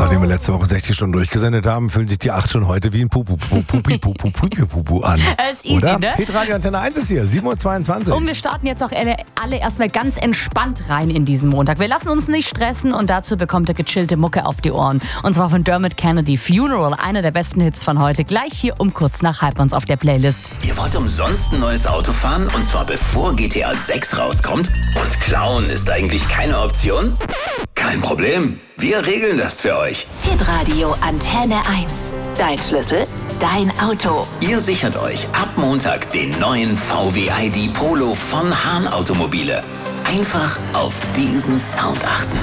Nachdem wir letzte Woche 60 Stunden durchgesendet haben, fühlen sich die 8 schon heute wie ein Pupu an. Das ist easy, oder? ne? Hitradio Antenne 1 ist hier, 7:22 Uhr. Und wir starten jetzt auch alle erstmal ganz entspannt rein in diesen Montag. Wir lassen uns nicht stressen und dazu bekommt ihr gechillte Mucke auf die Ohren. Und zwar von Dermot Kennedy, Funeral, einer der besten Hits von heute. Gleich hier um kurz nach halb uns auf der Playlist. Ihr wollt umsonst ein neues Auto fahren und zwar bevor GTA 6 rauskommt? Und klauen ist eigentlich keine Option? Kein Problem, wir regeln das für euch. Hitradio Antenne 1. Dein Schlüssel, dein Auto. Ihr sichert euch ab Montag den neuen VW ID Polo von Hahn Automobile. Einfach auf diesen Sound achten.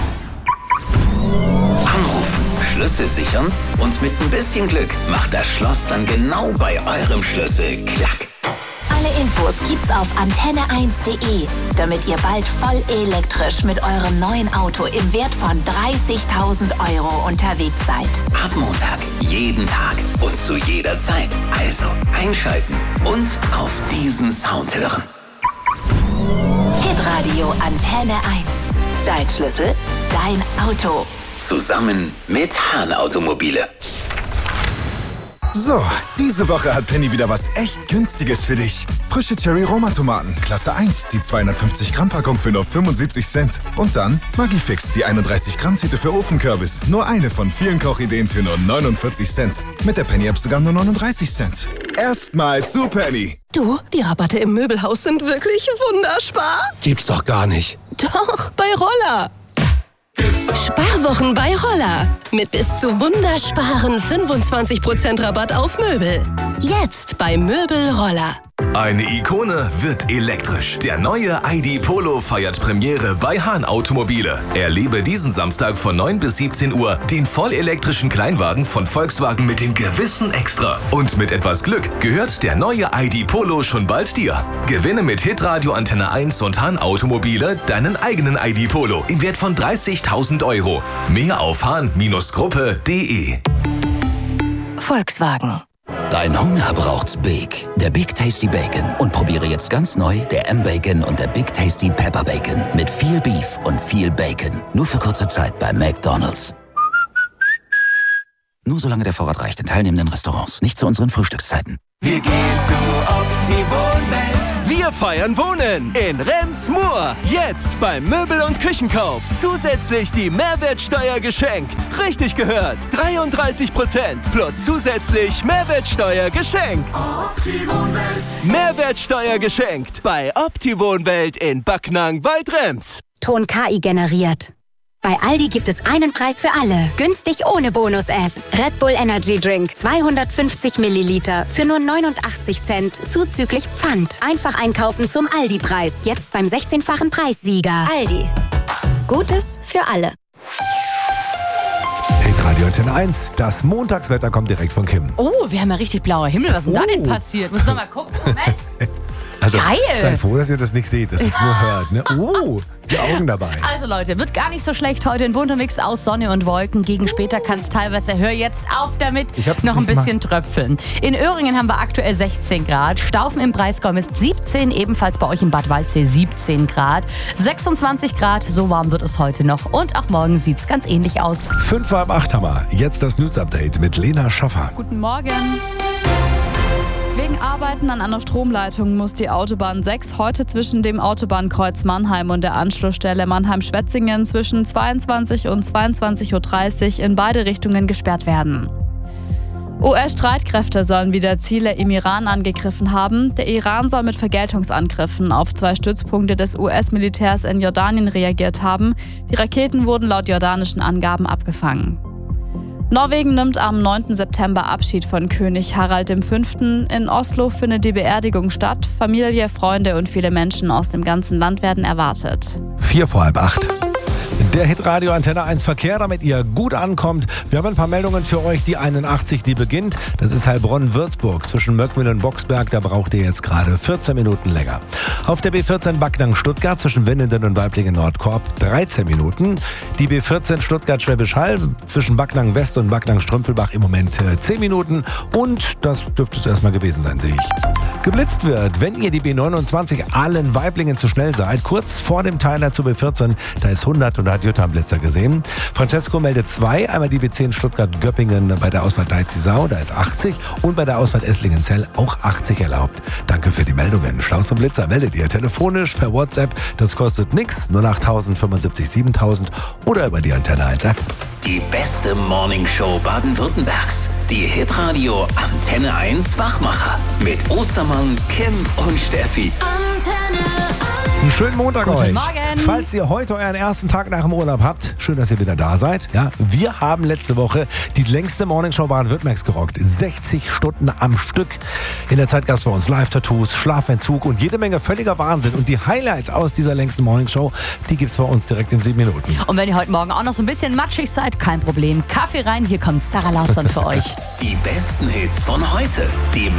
Anrufen, Schlüssel sichern und mit ein bisschen Glück macht das Schloss dann genau bei eurem Schlüssel klack. Alle Infos gibt's auf antenne1.de, damit ihr bald voll elektrisch mit eurem neuen Auto im Wert von 30.000 € unterwegs seid. Ab Montag, jeden Tag und zu jeder Zeit. Also einschalten und auf diesen Sound hören. Hitradio Antenne 1. Dein Schlüssel, dein Auto. Zusammen mit Hahn Automobile. So, diese Woche hat Penny wieder was echt Günstiges für dich. Frische Cherry-Roma-Tomaten, Klasse 1, die 250-Gramm-Packung für nur 75 Cent. Und dann Maggi-Fix, die 31-Gramm-Tüte für Ofenkürbis. Nur eine von vielen Kochideen für nur 49 Cent. Mit der Penny-App sogar nur 39 Cent. Erstmal zu Penny. Du, die Rabatte im Möbelhaus sind wirklich wunderbar. Gibt's doch gar nicht. Doch, bei Roller. Sparwochen bei Roller. Mit bis zu wundersparen 25% Rabatt auf Möbel. Jetzt bei Möbel Roller. Eine Ikone wird elektrisch. Der neue ID Polo feiert Premiere bei Hahn Automobile. Erlebe diesen Samstag von 9 bis 17 Uhr den vollelektrischen Kleinwagen von Volkswagen mit dem gewissen Extra. Und mit etwas Glück gehört der neue ID Polo schon bald dir. Gewinne mit Hitradio Antenne 1 und Hahn Automobile deinen eigenen ID Polo im Wert von 30.000 €. Mehr auf hahn-gruppe.de. Volkswagen. Dein Hunger braucht's Big. Der Big Tasty Bacon. Und probiere jetzt ganz neu der M-Bacon und der Big Tasty Pepper Bacon. Mit viel Beef und viel Bacon. Nur für kurze Zeit bei McDonald's. Nur solange der Vorrat reicht in teilnehmenden Restaurants. Nicht zu unseren Frühstückszeiten. Wir gehen zu Opti-Wohnwelt. Wir feiern Wohnen in Rems-Murr. Jetzt beim Möbel- und Küchenkauf. Zusätzlich die Mehrwertsteuer geschenkt. Richtig gehört. 33% plus zusätzlich Mehrwertsteuer geschenkt. Opti-Wohnwelt. Mehrwertsteuer geschenkt bei Opti-Wohnwelt in Backnang-Waldrems. Ton KI generiert. Bei Aldi gibt es einen Preis für alle. Günstig ohne Bonus-App. Red Bull Energy Drink 250 Milliliter für nur 89 Cent zuzüglich Pfand. Einfach einkaufen zum Aldi-Preis. Jetzt beim 16-fachen Preissieger. Aldi. Gutes für alle. Hitradio Antenne 1, das Montagswetter kommt direkt von Kim. Oh, wir haben ja richtig blauer Himmel. Was ist denn da denn passiert? Muss noch mal gucken. Moment. Also, geil. Seid froh, dass ihr das nicht seht, dass ihr es nur hört. Ne? Oh, die Augen dabei. Also Leute, wird gar nicht so schlecht heute. Ein bunter Mix aus Sonne und Wolken. Gegen später kann es teilweise, hör jetzt auf damit, noch ein bisschen tröpfeln. In Öhringen haben wir aktuell 16 Grad. Staufen im Breisgau ist 17, ebenfalls bei euch in Bad Waldsee 17 Grad. 26 Grad, so warm wird es heute noch. Und auch morgen sieht es ganz ähnlich aus. 7:55 haben wir. Jetzt das News-Update mit Lena Schaffer. Guten Morgen. Wegen Arbeiten an einer Stromleitung muss die Autobahn 6 heute zwischen dem Autobahnkreuz Mannheim und der Anschlussstelle Mannheim-Schwetzingen zwischen 22 und 22:30 Uhr in beide Richtungen gesperrt werden. US-Streitkräfte sollen wieder Ziele im Iran angegriffen haben. Der Iran soll mit Vergeltungsangriffen auf 2 Stützpunkte des US-Militärs in Jordanien reagiert haben. Die Raketen wurden laut jordanischen Angaben abgefangen. Norwegen nimmt am 9. September Abschied von König Harald V. In Oslo findet die Beerdigung statt. Familie, Freunde und viele Menschen aus dem ganzen Land werden erwartet. 7:45. Der Hitradio Antenne 1 Verkehr, damit ihr gut ankommt. Wir haben ein paar Meldungen für euch. Die 81, die beginnt. Das ist Heilbronn-Würzburg. Zwischen Möckmühl und Boxberg, da braucht ihr jetzt gerade 14 Minuten länger. Auf der B14 Backnang-Stuttgart zwischen Winnenden und Weiblingen-Nordkorb 13 Minuten. Die B14 Stuttgart-Schwäbisch Hall zwischen Backnang-West und Backnang-Strümpfelbach im Moment 10 Minuten. Und das dürfte es erstmal gewesen sein, sehe ich. geblitzt wird. Wenn ihr die B29 allen Weiblingen zu schnell seid, kurz vor dem Teiler zu B14, da ist 100 und da hat Jutta einen Blitzer gesehen. Francesco meldet 2, einmal die B10 Stuttgart-Göppingen bei der Ausfahrt Deizisau, da ist 80 und bei der Ausfahrt Esslingen-Zell auch 80 erlaubt. Danke für die Meldungen. Schlaus zum Blitzer meldet ihr telefonisch, per WhatsApp, das kostet nichts, nur nach 1000 75 7000 oder über die Antenne 1 App. Die beste Morningshow Baden-Württembergs. Die Hitradio Antenne 1 Wachmacher. Mit Ostermann, Kim und Steffi. Antenne 1. Einen schönen Montag Guten euch. Morgen. Falls ihr heute euren ersten Tag nach dem Urlaub habt, schön, dass ihr wieder da seid. Ja, wir haben letzte Woche die längste Morningshow Baden-Württembergs gerockt. 60 Stunden am Stück. In der Zeit gab es bei uns Live-Tattoos, Schlafentzug und jede Menge völliger Wahnsinn. Und die Highlights aus dieser längsten Morningshow, die gibt's bei uns direkt in 7 Minuten. Und wenn ihr heute Morgen auch noch so ein bisschen matschig seid, kein Problem. Kaffee rein, hier kommt Sarah Larsson für euch. Die besten Hits von heute. Die